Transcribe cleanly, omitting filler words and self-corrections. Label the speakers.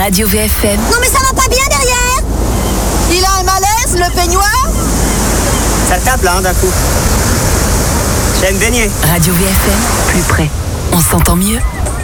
Speaker 1: Radio VFM.
Speaker 2: Non mais ça va pas bien derrière.
Speaker 3: Il a un malaise, le peignoir.
Speaker 4: Ça tape là, d'un coup. J'ai me baigner.
Speaker 1: Radio VFM, plus près. On s'entend mieux.